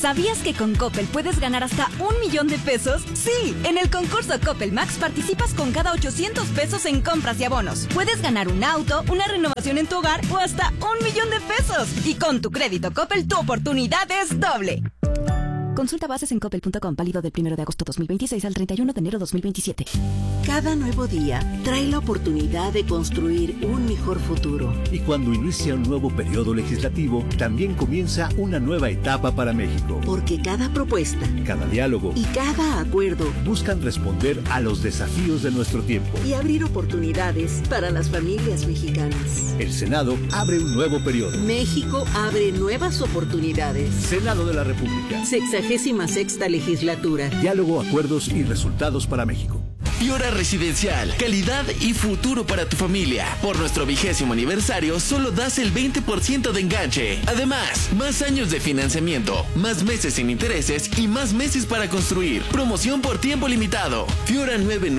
¿Sabías que con Coppel puedes ganar hasta 1,000,000 de pesos? Sí, en el concurso Coppel Max participas con cada 800 pesos en compras y abonos. Puedes ganar un auto, una renovación en tu hogar o hasta 1,000,000 de pesos. Y con tu crédito Coppel, tu oportunidad es doble. Consulta bases en coppel.com, válido del 1 de agosto 2026 al 31 de enero 2027. Cada nuevo día trae la oportunidad de construir un mejor futuro. Y cuando inicia un nuevo periodo legislativo, también comienza una nueva etapa para México. Porque cada propuesta, cada diálogo y cada acuerdo buscan responder a los desafíos de nuestro tiempo y abrir oportunidades para las familias mexicanas. El Senado abre un nuevo periodo. México abre nuevas oportunidades. Senado de la República. 66ª legislatura. Diálogo, acuerdos y resultados para México. Fiora Residencial, calidad y futuro para tu familia. Por nuestro 20º aniversario, solo das el 20% de enganche. Además, más años de financiamiento, más meses sin intereses y más meses para construir. Promoción por tiempo limitado. Fiora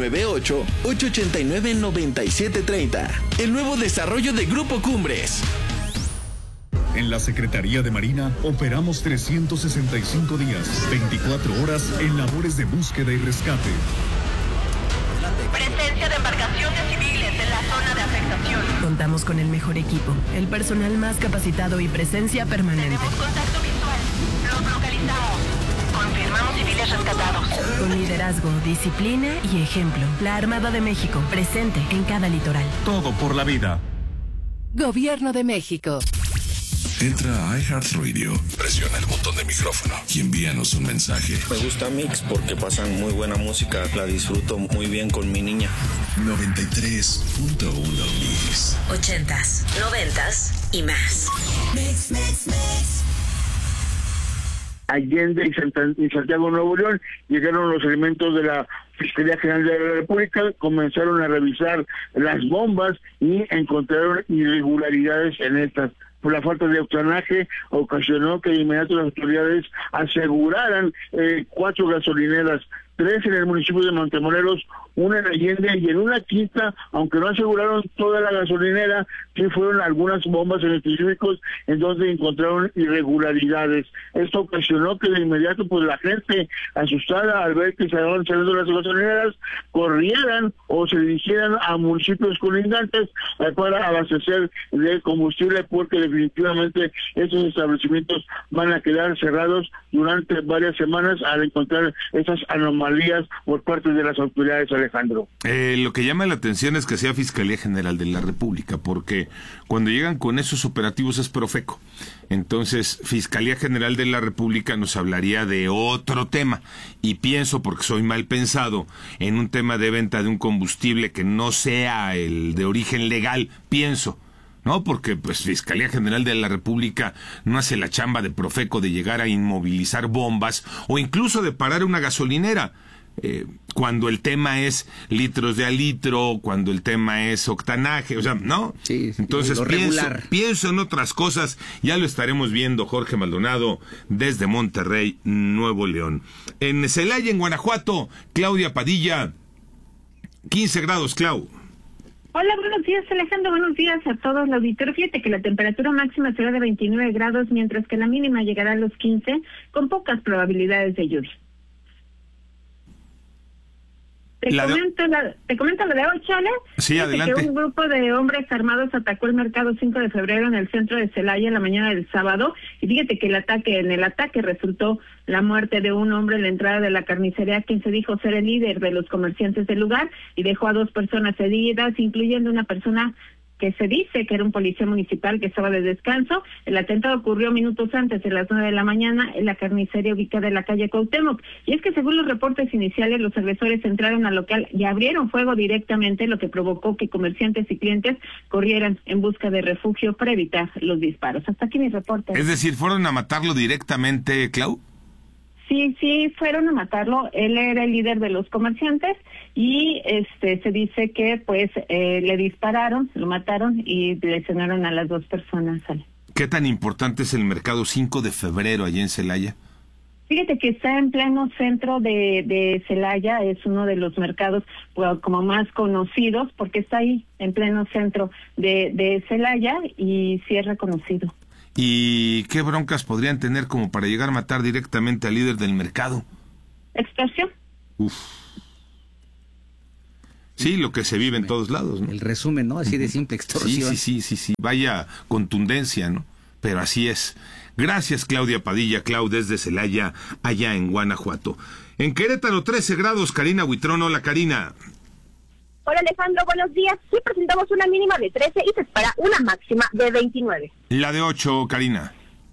998-889-9730. El nuevo desarrollo de Grupo Cumbres. En la Secretaría de Marina operamos 365 días, 24 horas en labores de búsqueda y rescate. Presencia de embarcaciones civiles en la zona de afectación. Contamos con el mejor equipo, el personal más capacitado y presencia permanente. Tenemos contacto visual. Los localizamos. Confirmamos civiles rescatados. Con liderazgo, disciplina y ejemplo. La Armada de México, presente en cada litoral. Todo por la vida. Gobierno de México. Entra a iHeartRadio, presiona el botón de micrófono y envíanos un mensaje. Me gusta Mix porque pasan muy buena música, la disfruto muy bien con mi niña. 93.1 Mix. 80s, 90s y más. Mix, mix, mix. Allende y Santiago, Nuevo León, llegaron los elementos de la Fiscalía General de la República, comenzaron a revisar las bombas y encontraron irregularidades en estas. Por la falta de octanaje ocasionó que de inmediato las autoridades aseguraran 4 gasolineras, 3 en el municipio de Montemorelos, una en Allende y en una quinta, aunque no aseguraron toda la gasolinera, sí fueron algunas bombas en específicos en donde encontraron irregularidades. Esto ocasionó que de inmediato pues la gente asustada al ver que se estaban saliendo las gasolineras corrieran o se dirigieran a municipios colindantes para abastecer de combustible, porque definitivamente esos establecimientos van a quedar cerrados durante varias semanas al encontrar esas anomalías por parte de las autoridades. Alejandro. Lo que llama la atención es que sea Fiscalía General de la República, porque cuando llegan con esos operativos es Profeco. Entonces, Fiscalía General de la República nos hablaría de otro tema. Y pienso, porque soy mal pensado, en un tema de venta de un combustible que no sea el de origen legal, pienso. No, porque pues Fiscalía General de la República no hace la chamba de Profeco de llegar a inmovilizar bombas o incluso de parar una gasolinera. Cuando el tema es litros de a litro, cuando el tema es octanaje, o sea, ¿no? Sí, entonces pienso en otras cosas, ya lo estaremos viendo. Jorge Maldonado desde Monterrey, Nuevo León. En Celaya, en Guanajuato, Claudia Padilla, 15 grados, Clau. Hola, buenos días, Alejandro, buenos días a todos los auditores. Fíjate que la temperatura máxima será de 29 grados, mientras que la mínima llegará a los 15, con pocas probabilidades de lluvia. Te comento lo de hoy, Chale. Sí, adelante. Que un grupo de hombres armados atacó el mercado 5 de febrero en el centro de Celaya en la mañana del sábado. Y fíjate que en el ataque resultó la muerte de un hombre en la entrada de la carnicería, quien se dijo ser el líder de los comerciantes del lugar, y dejó a 2 personas heridas, incluyendo una persona que se dice que era un policía municipal que estaba de descanso. El atentado ocurrió minutos antes de las 9 de la mañana en la carnicería ubicada en la calle Cuauhtémoc. Y es que según los reportes iniciales, los agresores entraron al local y abrieron fuego directamente, lo que provocó que comerciantes y clientes corrieran en busca de refugio para evitar los disparos. Hasta aquí mi reporte. Es decir, ¿fueron a matarlo directamente, Clau? Sí, fueron a matarlo. Él era el líder de los comerciantes y se dice que pues le dispararon, lo mataron y lesionaron a las 2 personas. ¿Qué tan importante es el mercado 5 de febrero allá en Celaya? Fíjate que está en pleno centro de Celaya, es uno de los mercados como más conocidos porque está ahí en pleno centro de Celaya y sí es reconocido. ¿Y qué broncas podrían tener como para llegar a matar directamente al líder del mercado? Extorsión. Sí, lo que se vive en todos lados, ¿no? El resumen, ¿no? Así de simple, extorsión. Sí. Vaya contundencia, ¿no? Pero así es. Gracias, Claudia Padilla, desde Celaya, allá en Guanajuato. En Querétaro, 13 grados, Karina Buitrón. Hola, Karina. Hola, Alejandro, buenos días. Sí, presentamos una mínima de 13 y se espera una máxima de 29. La de 8, Karina.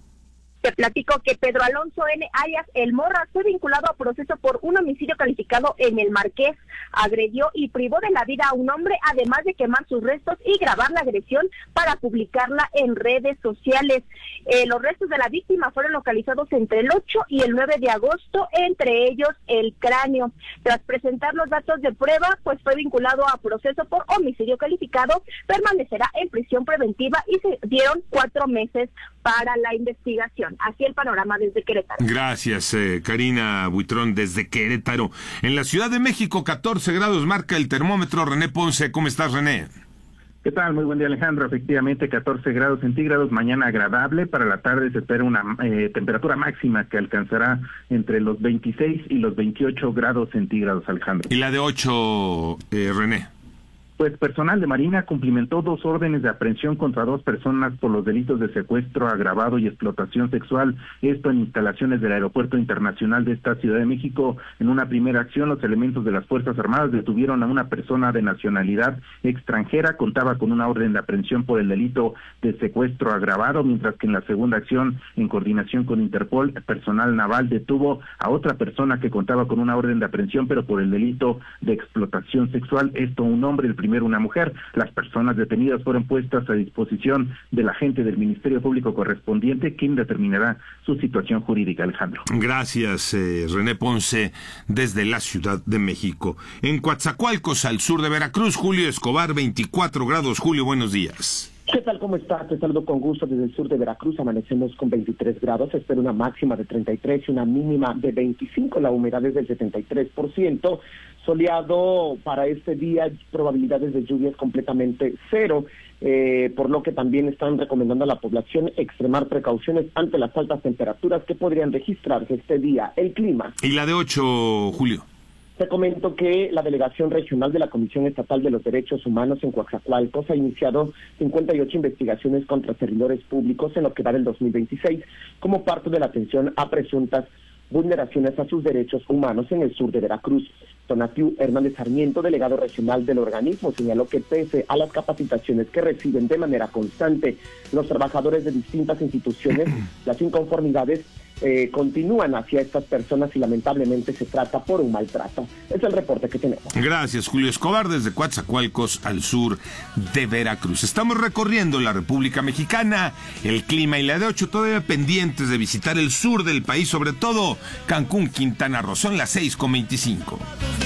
Te platico que Pedro Alonso N. alias El Morra fue vinculado a proceso por un homicidio calificado en el Marqués. Agredió y privó de la vida a un hombre, además de quemar sus restos y grabar la agresión para publicarla en redes sociales. Los restos de la víctima fueron localizados entre el 8 y el 9 de agosto, entre ellos el cráneo. Tras presentar los datos de prueba, pues fue vinculado a proceso por homicidio calificado, permanecerá en prisión preventiva y se dieron 4 meses para la investigación. Así el panorama desde Querétaro. Gracias, Karina Buitrón, desde Querétaro. En la Ciudad de México, 14 grados marca el termómetro. René Ponce, ¿cómo estás, René? ¿Qué tal? Muy buen día, Alejandro. Efectivamente, 14 grados centígrados, mañana agradable. Para la tarde se espera una temperatura máxima que alcanzará entre los 26 y los 28 grados centígrados, Alejandro. ¿Y la de 8, René? Pues personal de Marina cumplimentó 2 órdenes de aprehensión contra 2 personas por los delitos de secuestro agravado y explotación sexual, esto en instalaciones del Aeropuerto Internacional de esta Ciudad de México. En una primera acción, los elementos de las Fuerzas Armadas detuvieron a una persona de nacionalidad extranjera, contaba con una orden de aprehensión por el delito de secuestro agravado, mientras que en la segunda acción, en coordinación con Interpol, personal naval detuvo a otra persona que contaba con una orden de aprehensión, pero por el delito de explotación sexual, esto un hombre, el primero una mujer. Las personas detenidas fueron puestas a disposición del agente del Ministerio Público correspondiente, quien determinará su situación jurídica, Alejandro. Gracias, René Ponce, desde la Ciudad de México. En Coatzacoalcos, al sur de Veracruz, Julio Escobar, 24 grados. Julio, buenos días. ¿Qué tal? ¿Cómo estás? Te saludo con gusto desde el sur de Veracruz. Amanecemos con 23 grados. Se espera una máxima de 33 y una mínima de 25. La humedad es del 73%. Soleado para este día, probabilidades de lluvias completamente cero, por lo que también están recomendando a la población extremar precauciones ante las altas temperaturas que podrían registrarse este día. El clima. ¿Y la de 8, Julio? Te comento que la Delegación Regional de la Comisión Estatal de los Derechos Humanos en Coatzacoalcos ha iniciado 58 investigaciones contra servidores públicos en lo que va del 2026, como parte de la atención a presuntas vulneraciones a sus derechos humanos en el sur de Veracruz. Tonatiu Hernández Sarmiento, delegado regional del organismo, señaló que pese a las capacitaciones que reciben de manera constante los trabajadores de distintas instituciones, las inconformidades continúan hacia estas personas y lamentablemente se trata por un maltrato. Es el reporte que tenemos. Gracias, Julio Escobar, desde Coatzacoalcos, al sur de Veracruz. Estamos recorriendo la República Mexicana, el clima y la de 8 todavía pendientes de visitar el sur del país, sobre todo Cancún, Quintana Roo. Son las 6:25.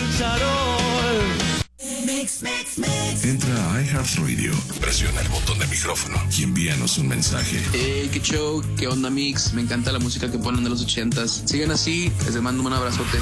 Entra a iHeartRadio, presiona el botón de micrófono y envíanos un mensaje. Qué show, qué onda mix, me encanta la música que ponen de los 80s. Sigan así, les mando un abrazote.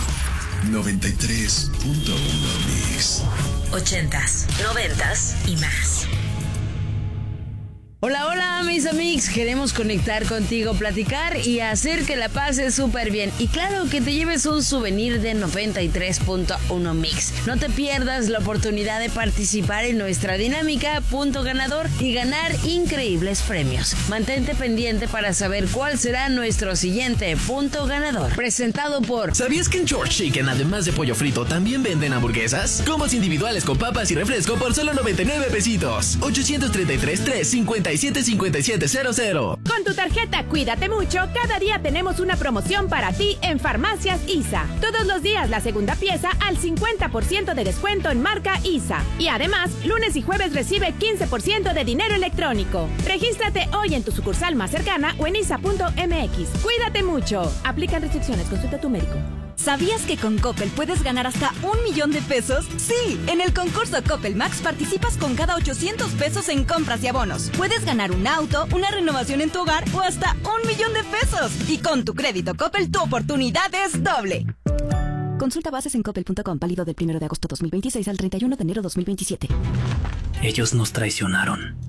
93.1 Mix. 80s, 90s y más. Hola, hola, mis amigos. Queremos conectar contigo, platicar y hacer que la pases súper bien. Y claro, que te lleves un souvenir de 93.1 Mix. No te pierdas la oportunidad de participar en nuestra dinámica Punto Ganador y ganar increíbles premios. Mantente pendiente para saber cuál será nuestro siguiente Punto Ganador. Presentado por... ¿Sabías que en George Chicken, además de pollo frito, también venden hamburguesas? Combos individuales con papas y refresco por solo 99 pesitos. 833-357-5700. Con tu tarjeta Cuídate Mucho, cada día tenemos una promoción para ti en Farmacias ISA. Todos los días la segunda pieza al 50% de descuento en marca ISA. Y además, lunes y jueves recibe 15% de dinero electrónico. Regístrate hoy en tu sucursal más cercana o en isa.mx. Cuídate mucho. Aplican restricciones. Consulta a tu médico. ¿Sabías que con Coppel puedes ganar hasta $1,000,000? Sí, en el concurso Coppel Max participas con cada 800 pesos en compras y abonos. Puedes ganar un auto, una renovación en tu hogar o hasta $1,000,000. Y con tu crédito Coppel, tu oportunidad es doble. Consulta bases en coppel.com, válido del 1 de agosto 2026 al 31 de enero 2027. Ellos nos traicionaron.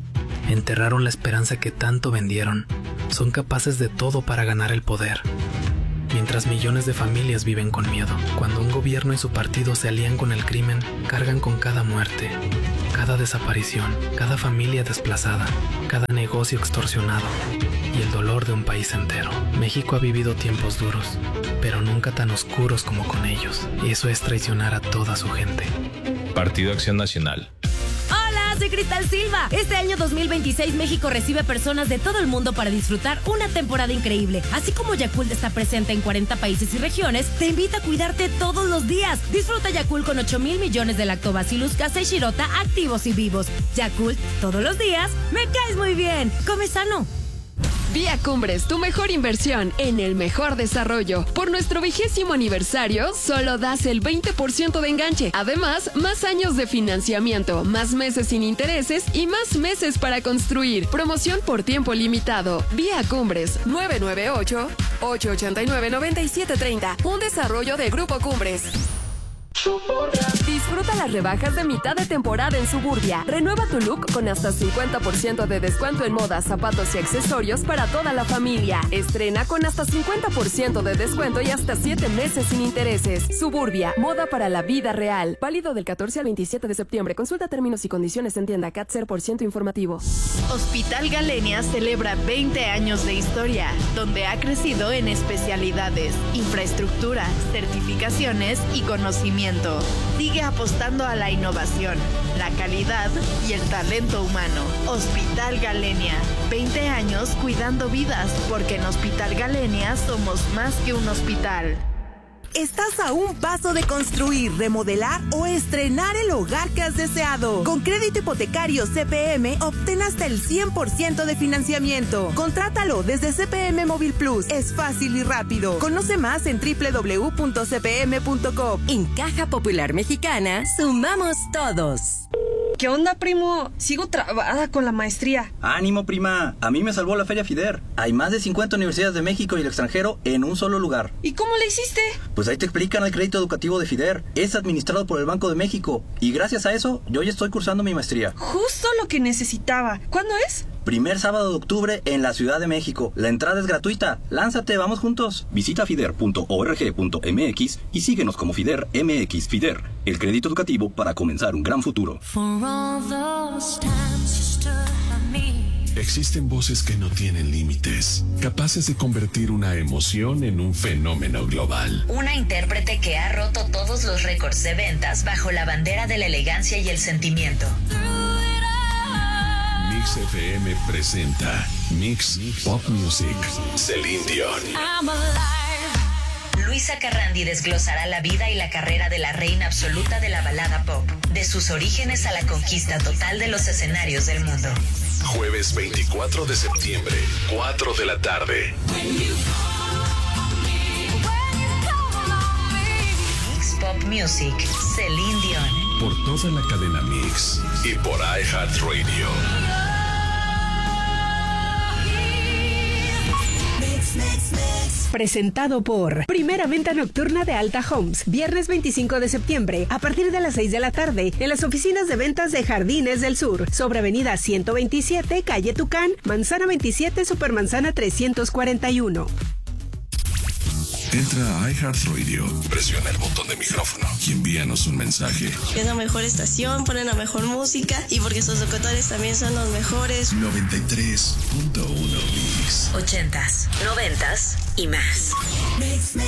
Enterraron la esperanza que tanto vendieron. Son capaces de todo para ganar el poder. Mientras millones de familias viven con miedo. Cuando un gobierno y su partido se alían con el crimen, cargan con cada muerte, cada desaparición, cada familia desplazada, cada negocio extorsionado y el dolor de un país entero. México ha vivido tiempos duros, pero nunca tan oscuros como con ellos. Y eso es traicionar a toda su gente. Partido Acción Nacional. Soy Cristal Silva. Este año 2026 México recibe personas de todo el mundo para disfrutar una temporada increíble. Así como Yakult está presente en 40 países y regiones, te invita a cuidarte todos los días. Disfruta Yakult con 8,000 millones de Lactobacillus casei shirota activos y vivos. Yakult, todos los días, me caes muy bien. Come sano. Vía Cumbres, tu mejor inversión en el mejor desarrollo. Por nuestro 20º aniversario, solo das el 20% de enganche. Además, más años de financiamiento, más meses sin intereses y más meses para construir. Promoción por tiempo limitado. Vía Cumbres, 998-889-9730. Un desarrollo de Grupo Cumbres. Disfruta las rebajas de mitad de temporada en Suburbia. Renueva tu look con hasta 50% de descuento en moda, zapatos y accesorios para toda la familia. Estrena con hasta 50% de descuento y hasta 7 meses sin intereses. Suburbia, moda para la vida real. Válido del 14 al 27 de septiembre. Consulta términos y condiciones en tienda CAT 0% informativo. Hospital Galenia celebra 20 años de historia, donde ha crecido en especialidades, infraestructura, certificaciones y conocimiento. Sigue apostando a la innovación, la calidad y el talento humano. Hospital Galenia, 20 años cuidando vidas, porque en Hospital Galenia somos más que un hospital. Estás a un paso de construir, remodelar o estrenar el hogar que has deseado. Con crédito hipotecario CPM, obtén hasta el 100% de financiamiento. Contrátalo desde CPM Móvil Plus. Es fácil y rápido. Conoce más en www.cpm.com. En Caja Popular Mexicana, sumamos todos. ¿Qué onda, primo? Sigo trabada con la maestría. ¡Ánimo, prima! A mí me salvó la Feria FIDER. Hay más de 50 universidades de México y el extranjero en un solo lugar. ¿Y cómo le hiciste? Pues ahí te explican el crédito educativo de FIDER. Es administrado por el Banco de México. Y gracias a eso, yo ya estoy cursando mi maestría. Justo lo que necesitaba. ¿Cuándo es? Primer sábado de octubre en la Ciudad de México. La entrada es gratuita. Lánzate, vamos juntos. Visita fider.org.mx y síguenos como FIDER MX. FIDER, el crédito educativo para comenzar un gran futuro. Existen voces que no tienen límites, capaces de convertir una emoción en un fenómeno global. Una intérprete que ha roto todos los récords de ventas bajo la bandera de la elegancia y el sentimiento. Mix FM presenta Mix Pop Music. Celine Dion. Luisa Carrandi desglosará la vida y la carrera de la reina absoluta de la balada pop, de sus orígenes a la conquista total de los escenarios del mundo. Jueves 24 de septiembre, 4 de la tarde. Mix Pop Music, Celine Dion. Por toda la cadena Mix y por iHeartRadio. Presentado por Primera Venta Nocturna de Alta Homes. Viernes 25 de septiembre, a partir de las 6 de la tarde, en las oficinas de ventas de Jardines del Sur, sobre Avenida 127, Calle Tucán, Manzana 27, Supermanzana 341. Entra a iHeartRadio, presiona el botón de micrófono y envíanos un mensaje. Es la mejor estación, ponen la mejor música y porque sus locutores también son los mejores. 93.1 Mix. 80s, 90s y más. Mix.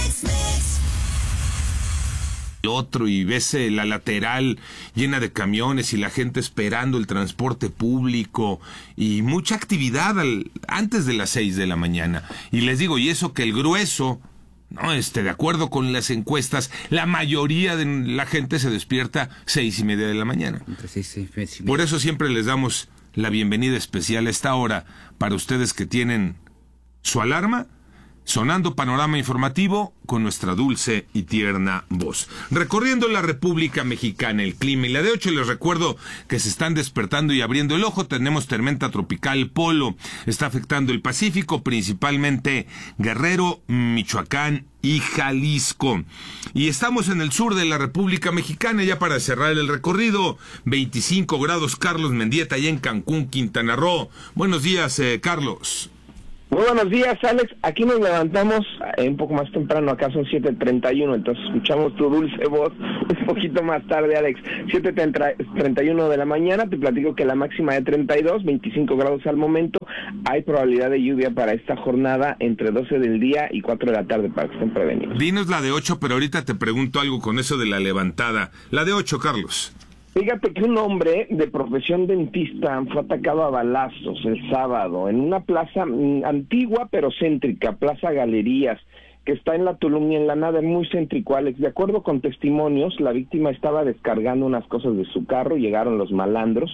Otro y ves la lateral llena de camiones y la gente esperando el transporte público y mucha actividad antes de las 6 de la mañana. Y les digo, y eso que el grueso... No, de acuerdo con las encuestas, la mayoría de la gente se despierta 6:30 de la mañana. Por eso siempre les damos la bienvenida especial a esta hora para ustedes que tienen su alarma sonando panorama informativo con nuestra dulce y tierna voz. Recorriendo la República Mexicana, el clima y la de 8, les recuerdo que se están despertando y abriendo el ojo. Tenemos tormenta tropical Polo, está afectando el Pacífico, principalmente Guerrero, Michoacán y Jalisco. Y estamos en el sur de la República Mexicana, ya para cerrar el recorrido, 25 grados, Carlos Mendieta, allá en Cancún, Quintana Roo. Buenos días, Carlos. Muy buenos días, Alex. Aquí nos levantamos un poco más temprano, acá son 7:31, entonces escuchamos tu dulce voz un poquito más tarde, Alex. 7:31 de la mañana, te platico que la máxima de 32, 25 grados al momento. Hay probabilidad de lluvia para esta jornada entre 12 del día y 4 de la tarde, para que estén prevenidos. Dinos la de 8, pero ahorita te pregunto algo con eso de la levantada. La de 8, Carlos. Fíjate que un hombre de profesión dentista fue atacado a balazos el sábado en una plaza antigua pero céntrica, Plaza Galerías, que está en la Tulum y en la Nada, muy céntrico, Alex. De acuerdo con testimonios, la víctima estaba descargando unas cosas de su carro, llegaron los malandros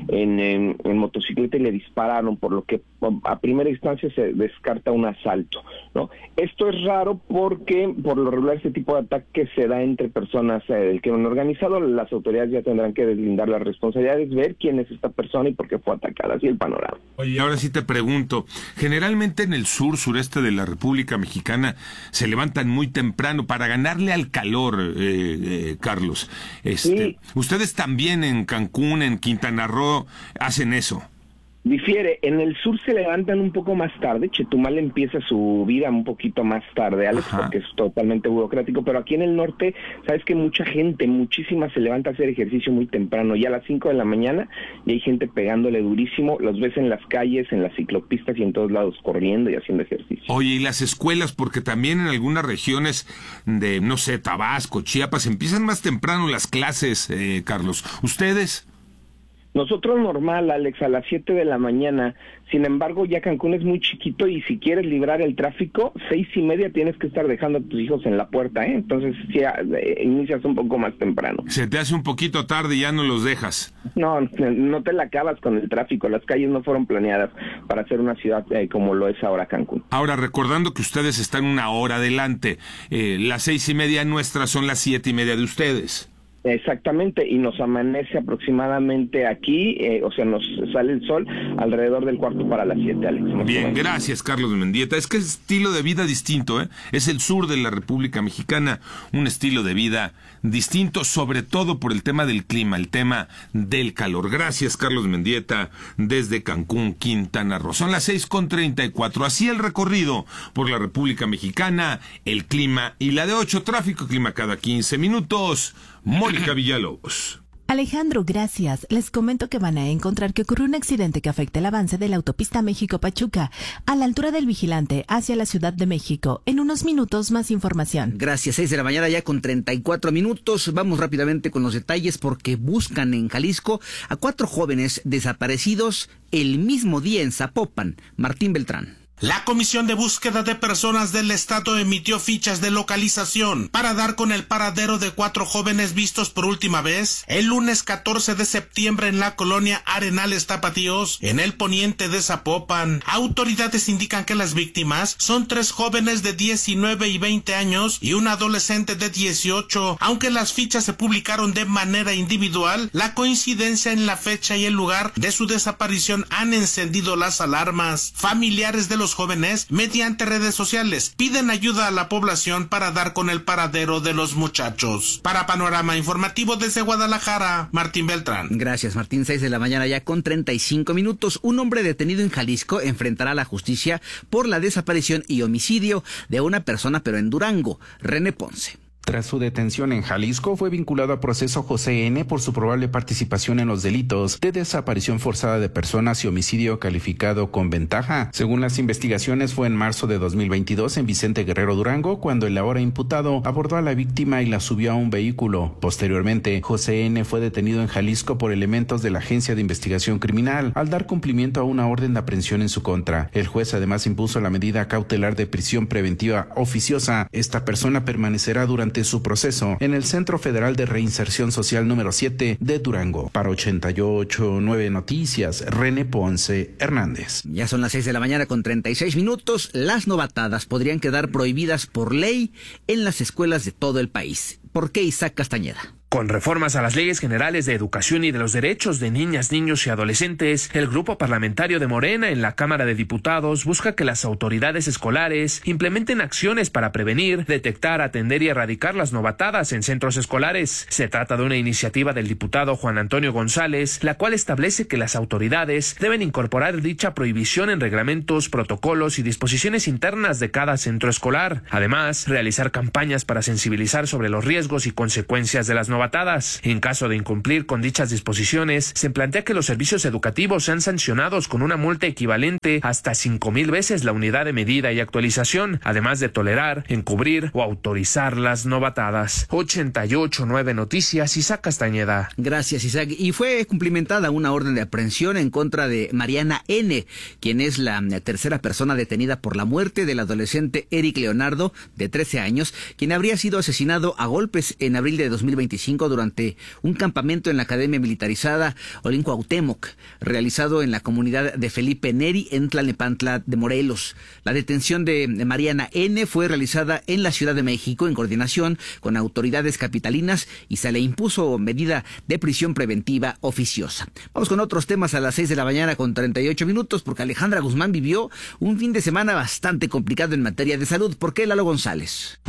en motocicleta y le dispararon, por lo que a primera instancia se descarta un asalto, ¿no? Esto es raro porque por lo regular este tipo de ataque se da entre personas del crimen organizado. Las autoridades ya tendrán que deslindar las responsabilidades, ver quién es esta persona y por qué fue atacada, así el panorama. Oye, ahora sí te pregunto, generalmente en el sureste de la República Mexicana se levantan muy temprano para ganarle al calor, Carlos. Sí. Ustedes también en Cancún, en Quintana Roo, hacen eso. Difiere, en el sur se levantan un poco más tarde, Chetumal empieza su vida un poquito más tarde, Alex, porque es totalmente burocrático, pero aquí en el norte, sabes que mucha gente, muchísima, se levanta a hacer ejercicio muy temprano, ya a las 5 de la mañana, y hay gente pegándole durísimo, los ves en las calles, en las ciclopistas y en todos lados corriendo y haciendo ejercicio. Oye, y las escuelas, porque también en algunas regiones de, no sé, Tabasco, Chiapas, empiezan más temprano las clases, Carlos. ¿Ustedes? Nosotros normal, Alex, a las 7 de la mañana. Sin embargo, ya Cancún es muy chiquito y si quieres librar el tráfico, 6:30 tienes que estar dejando a tus hijos en la puerta, ¿eh? Entonces, sí, inicias un poco más temprano. Se te hace un poquito tarde y ya no los dejas. No te la acabas con el tráfico. Las calles no fueron planeadas para ser una ciudad como lo es ahora Cancún. Ahora, recordando que ustedes están una hora adelante, las 6:30 nuestras son las 7:30 de ustedes. Exactamente, y nos amanece aproximadamente aquí, o sea, nos sale el sol alrededor del 6:45, Alex. Bien, gracias, Carlos Mendieta. Es que es estilo de vida distinto, ¿eh? Es el sur de la República Mexicana, un estilo de vida distinto, sobre todo por el tema del clima, el tema del calor. Gracias, Carlos Mendieta, desde Cancún, Quintana Roo. Son las 6:34, así el recorrido por la República Mexicana, el clima y la de 8, tráfico y clima cada 15 minutos. Mónica Villalobos. Alejandro, gracias. Les comento que van a encontrar que ocurrió un accidente que afecta el avance de la autopista México-Pachuca a la altura del Vigilante hacia la Ciudad de México. En unos minutos más información. Gracias, 6 de la mañana ya con 34 minutos. Vamos rápidamente con los detalles porque buscan en Jalisco a 4 jóvenes desaparecidos el mismo día en Zapopan. Martín Beltrán. La Comisión de Búsqueda de Personas del Estado emitió fichas de localización para dar con el paradero de 4 jóvenes vistos por última vez el lunes 14 de septiembre en la colonia Arenales Tapatíos, en el poniente de Zapopan. Autoridades indican que las víctimas son 3 jóvenes de 19 y 20 años y un adolescente de 18. Aunque las fichas se publicaron de manera individual, la coincidencia en la fecha y el lugar de su desaparición han encendido las alarmas. Familiares de los jóvenes, mediante redes sociales, piden ayuda a la población para dar con el paradero de los muchachos. Para Panorama Informativo desde Guadalajara, Martín Beltrán. Gracias, Martín. 6 de la mañana ya con 35 minutos. Un hombre detenido en Jalisco enfrentará a la justicia por la desaparición y homicidio de una persona, pero en Durango. René Ponce. Tras su detención en Jalisco, fue vinculado a proceso José N. por su probable participación en los delitos de desaparición forzada de personas y homicidio calificado con ventaja. Según las investigaciones, fue en marzo de 2022 en Vicente Guerrero, Durango, cuando el ahora imputado abordó a la víctima y la subió a un vehículo. Posteriormente, José N. fue detenido en Jalisco por elementos de la Agencia de Investigación Criminal al dar cumplimiento a una orden de aprehensión en su contra. El juez además impuso la medida cautelar de prisión preventiva oficiosa. Esta persona permanecerá durante durante su proceso en el Centro Federal de Reinserción Social número 7 de Durango. Para 88.9 Noticias, René Ponce Hernández. Ya son las 6 de la mañana con 36 minutos. Las novatadas podrían quedar prohibidas por ley en las escuelas de todo el país. ¿Por qué, Isaac Castañeda? Con reformas a las leyes generales de educación y de los derechos de niñas, niños y adolescentes, el grupo parlamentario de Morena en la Cámara de Diputados busca que las autoridades escolares implementen acciones para prevenir, detectar, atender y erradicar las novatadas en centros escolares. Se trata de una iniciativa del diputado Juan Antonio González, la cual establece que las autoridades deben incorporar dicha prohibición en reglamentos, protocolos y disposiciones internas de cada centro escolar. Además, realizar campañas para sensibilizar sobre los riesgos y consecuencias de las novatadas. En caso de incumplir con dichas disposiciones, se plantea que los servicios educativos sean sancionados con una multa equivalente hasta 5,000 veces la unidad de medida y actualización, además de tolerar, encubrir o autorizar las novatadas. 88.9 Noticias, Isaac Castañeda. Gracias, Isaac. Y fue cumplimentada una orden de aprehensión en contra de Mariana N., quien es la tercera persona detenida por la muerte del adolescente Eric Leonardo, de 13 años, quien habría sido asesinado a golpes en abril de 2025 durante un campamento en la Academia Militarizada Olincuauhtémoc, realizado en la comunidad de Felipe Neri en Tlalnepantla de Morelos. La detención de Mariana N. fue realizada en la Ciudad de México en coordinación con autoridades capitalinas y se le impuso medida de prisión preventiva oficiosa. Vamos con otros temas a las 6 de la mañana con 38 minutos, porque Alejandra Guzmán vivió un fin de semana bastante complicado en materia de salud. ¿Por qué, Lalo González?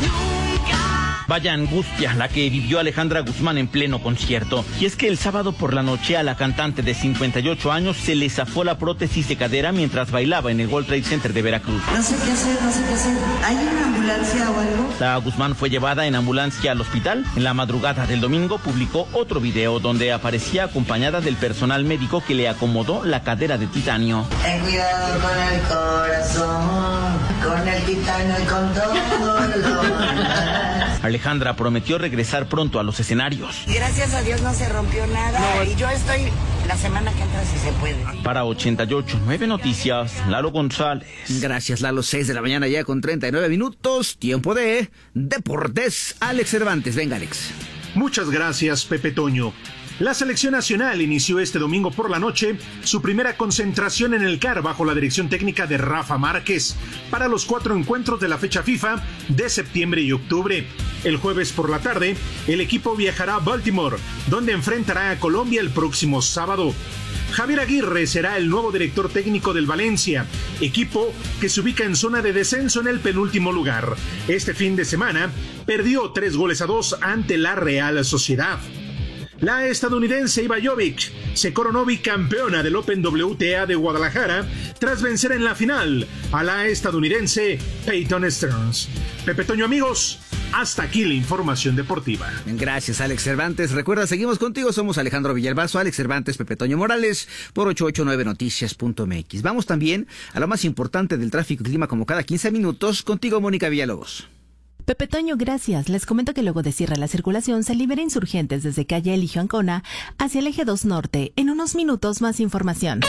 Vaya angustia la que vivió Alejandra Guzmán en pleno concierto. Y es que el sábado por la noche a la cantante de 58 años se le zafó la prótesis de cadera mientras bailaba en el World Trade Center de Veracruz. No sé qué hacer. ¿Hay una ambulancia o algo? La Guzmán fue llevada en ambulancia al hospital. En la madrugada del domingo publicó otro video donde aparecía acompañada del personal médico que le acomodó la cadera de titanio. Ten cuidado con el corazón, con el titanio y con todo lo demás. Alejandra prometió regresar pronto a los escenarios. Gracias a Dios no se rompió nada y yo estoy la semana que entra si se puede. Para 88.9 Noticias, Lalo González. Gracias, Lalo. 6 de la mañana ya con 39 minutos. Tiempo de Deportes. Alex Cervantes. Venga, Alex. Muchas gracias, Pepe Toño. La selección nacional inició este domingo por la noche su primera concentración en el CAR bajo la dirección técnica de Rafa Márquez para los 4 encuentros de la fecha FIFA de septiembre y octubre. El jueves por la tarde, el equipo viajará a Baltimore, donde enfrentará a Colombia el próximo sábado. Javier Aguirre será el nuevo director técnico del Valencia, equipo que se ubica en zona de descenso en el penúltimo lugar. Este fin de semana perdió 3-2 ante la Real Sociedad. La estadounidense Iva Jovic se coronó bicampeona del Open WTA de Guadalajara tras vencer en la final a la estadounidense Peyton Stearns. Pepe Toño, amigos, hasta aquí la información deportiva. Gracias, Alex Cervantes. Recuerda, seguimos contigo, somos Alejandro Villalbazo, Alex Cervantes, Pepe Toño Morales, por 889noticias.mx. Vamos también a lo más importante del tráfico y clima como cada 15 minutos, contigo, Mónica Villalobos. Pepe Toño, gracias. Les comento que luego de cierre la circulación se libera insurgentes desde calle Eligio Ancona hacia el eje 2 norte. En unos minutos más información.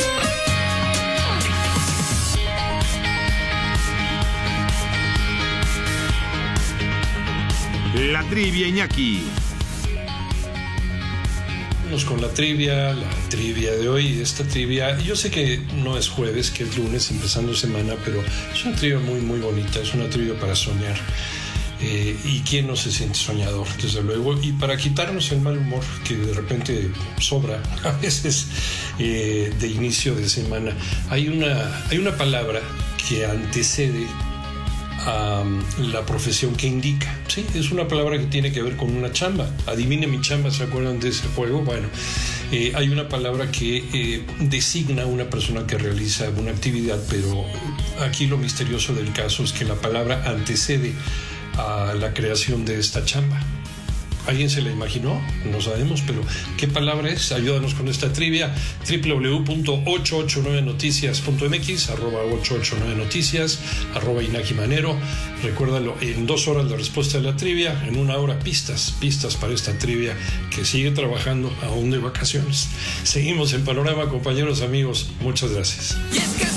La trivia, Iñaki. Vamos con la trivia de hoy. Esta trivia, yo sé que no es jueves, que es lunes, empezando semana, pero es una trivia muy, muy bonita. Es una trivia para soñar. ¿Y quién no se siente soñador? Desde luego. Y para quitarnos el mal humor que de repente sobra a veces de inicio de semana, hay una palabra que antecede a la profesión que indica, ¿sí? Es una palabra que tiene que ver con una chamba. Adivine mi chamba, ¿se acuerdan de ese juego? Bueno, hay una palabra que designa a una persona que realiza una actividad, pero aquí lo misterioso del caso es que la palabra antecede a la creación de esta chamba. ¿Alguien se la imaginó? No sabemos, pero ¿qué palabra es? Ayúdanos con esta trivia. www.889noticias.mx, @889noticias, @Iñaki Manero. Recuérdalo, en 2 horas la respuesta de la trivia, en 1 hora pistas para esta trivia que sigue trabajando aún de vacaciones. Seguimos en Panorama, compañeros, amigos. Muchas gracias.